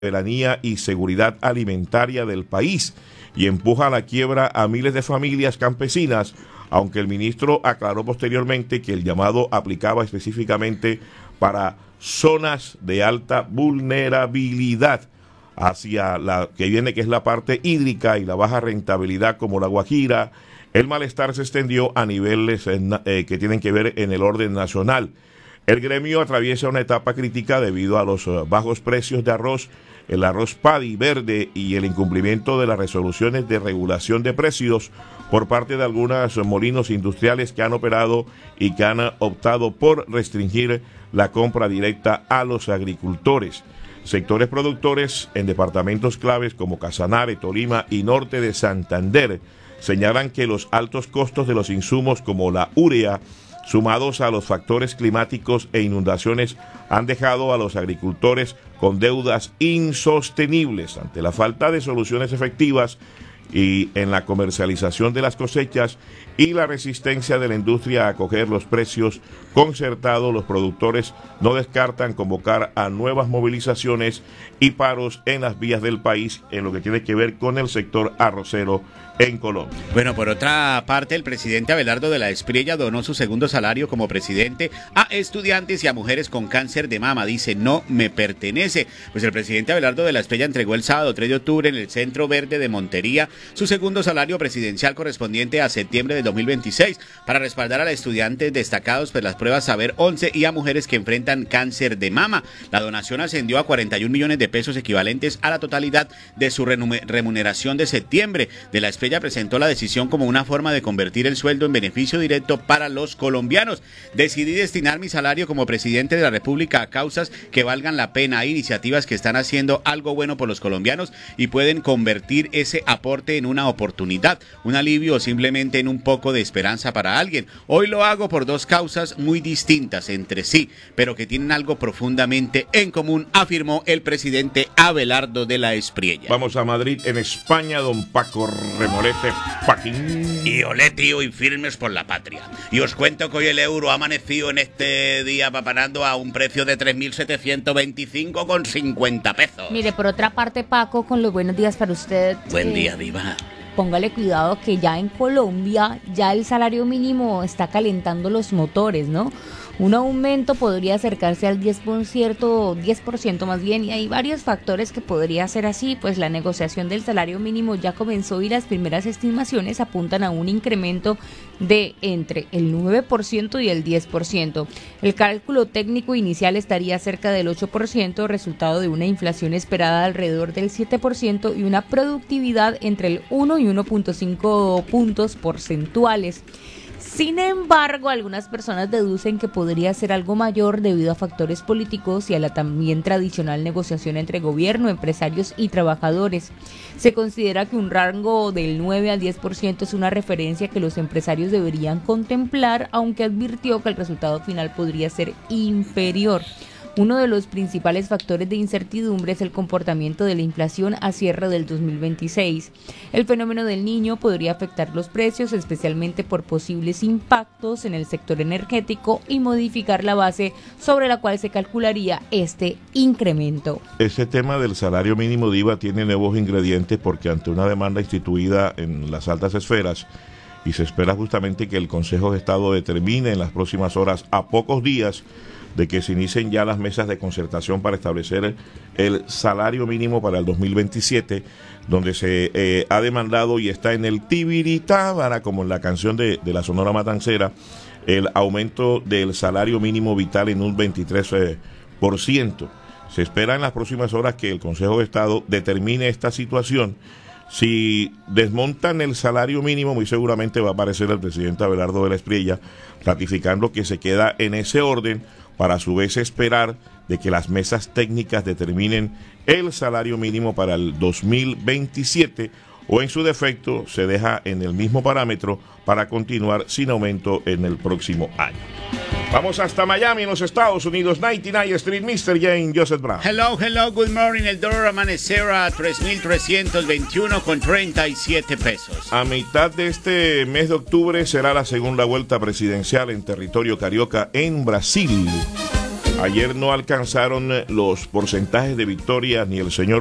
soberanía y seguridad alimentaria del país y empuja a la quiebra a miles de familias campesinas, aunque el ministro aclaró posteriormente que el llamado aplicaba específicamente para zonas de alta vulnerabilidad hacia la que viene, que es la parte hídrica y la baja rentabilidad como la Guajira. El malestar se extendió a niveles que tienen que ver en el orden nacional. El gremio atraviesa una etapa crítica debido a los bajos precios de arroz, el arroz paddy verde y el incumplimiento de las resoluciones de regulación de precios por parte de algunos molinos industriales que han operado y que han optado por restringir la compra directa a los agricultores. Sectores productores en departamentos claves como Casanare, Tolima y norte de Santander señalan que los altos costos de los insumos como la urea, sumados a los factores climáticos e inundaciones, han dejado a los agricultores con deudas insostenibles. Ante la falta de soluciones efectivas y en la comercialización de las cosechas y la resistencia de la industria a acoger los precios concertados, los productores no descartan convocar a nuevas movilizaciones y paros en las vías del país en lo que tiene que ver con el sector arrocero en Colombia. Bueno, por otra parte, el presidente Abelardo de la Espriella donó su segundo salario como presidente a estudiantes y a mujeres con cáncer de mama. Dice, no me pertenece. Pues el presidente Abelardo de la Espriella entregó el sábado 3 de octubre en el Centro Verde de Montería su segundo salario presidencial correspondiente a septiembre de 2026 para respaldar a estudiantes destacados por las pruebas Saber 11 y a mujeres que enfrentan cáncer de mama. La donación ascendió a 41 millones de pesos equivalentes a la totalidad de su remuneración de septiembre. De la Espriella presentó la decisión como una forma de convertir el sueldo en beneficio directo para los colombianos. Decidí destinar mi salario como presidente de la República a causas que valgan la pena. Hay iniciativas que están haciendo algo bueno por los colombianos y pueden convertir ese aporte en una oportunidad, un alivio o simplemente en un poco de esperanza para alguien. Hoy lo hago por dos causas muy distintas entre sí, pero que tienen algo profundamente en común, afirmó el presidente Abelardo de la Espriella. Vamos a Madrid, en España, don Paco Remolete Paquín. Y olé, tío, y firmes por la patria. Y os cuento que hoy el euro ha amanecido en este día papanando a un precio de 3.725,50 pesos. Mire, por otra parte, Paco, con los buenos días para usted. Buen día, diva. Póngale cuidado que ya en Colombia ya el salario mínimo está calentando los motores, ¿no? Un aumento podría acercarse al 10% más bien, y hay varios factores que podría ser así, pues la negociación del salario mínimo ya comenzó y las primeras estimaciones apuntan a un incremento de entre el 9% y el 10%. El cálculo técnico inicial estaría cerca del 8%, resultado de una inflación esperada alrededor del 7% y una productividad entre el 1 y 1.5 puntos porcentuales. Sin embargo, algunas personas deducen que podría ser algo mayor debido a factores políticos y a la también tradicional negociación entre gobierno, empresarios y trabajadores. Se considera que un rango del 9 al 10% es una referencia que los empresarios deberían contemplar, aunque advirtió que el resultado final podría ser inferior. Uno de los principales factores de incertidumbre es el comportamiento de la inflación a cierre del 2026. El fenómeno del Niño podría afectar los precios, especialmente por posibles impactos en el sector energético, y modificar la base sobre la cual se calcularía este incremento. Ese tema del salario mínimo, diva, tiene nuevos ingredientes porque ante una demanda instituida en las altas esferas, y se espera justamente que el Consejo de Estado determine en las próximas horas, a pocos días de que se inicien ya las mesas de concertación para establecer el salario mínimo para el 2027, donde se ha demandado y está en el tibiritábara, como en la canción de la Sonora Matancera, el aumento del salario mínimo vital en un 23%. Se espera en las próximas horas que el Consejo de Estado determine esta situación. Si desmontan el salario mínimo, muy seguramente va a aparecer el presidente Abelardo de la Espriella ratificando que se queda en ese orden, para a su vez esperar de que las mesas técnicas determinen el salario mínimo para el 2027, o en su defecto se deja en el mismo parámetro para continuar sin aumento en el próximo año. Vamos hasta Miami, en los Estados Unidos. 99 Street, Mr. Jane Joseph Brown. Hello, good morning. El dólar amanecerá a 3.321,37 pesos. A mitad de este mes de octubre será la segunda vuelta presidencial en territorio carioca en Brasil. Ayer no alcanzaron los porcentajes de victoria ni el señor